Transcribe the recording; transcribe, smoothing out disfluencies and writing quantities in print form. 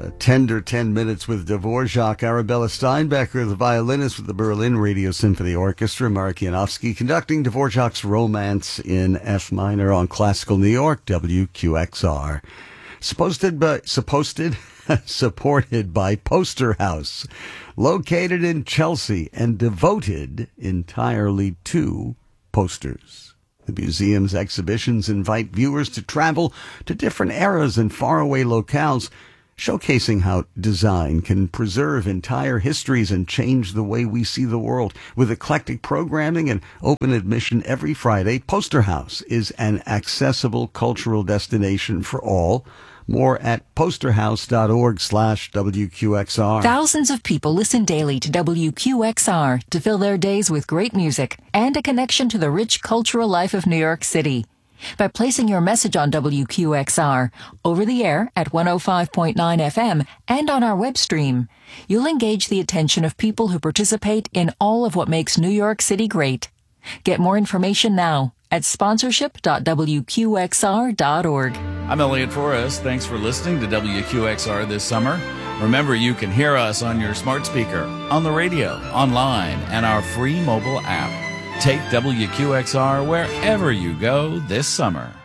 Tender 10 Minutes with Dvorak. Arabella Steinbecker, the violinist with the Berlin Radio Symphony Orchestra. Mark Janowski conducting Dvorak's Romance in F minor on Classical New York, WQXR. Supported by Poster House, located in Chelsea and devoted entirely to posters. The museum's exhibitions invite viewers to travel to different eras and faraway locales, showcasing how design can preserve entire histories and change the way we see the world. With eclectic programming and open admission every Friday, Poster House is an accessible cultural destination for all. More at posterhouse.org/WQXR. Thousands of people listen daily to WQXR to fill their days with great music and a connection to the rich cultural life of New York City. By placing your message on WQXR, over the air at 105.9 FM and on our web stream, you'll engage the attention of people who participate in all of what makes New York City great. Get more information now at sponsorship.wqxr.org. I'm Elliot Forrest. Thanks for listening to WQXR this summer. Remember, you can hear us on your smart speaker, on the radio, online, and our free mobile app. Take WQXR wherever you go this summer.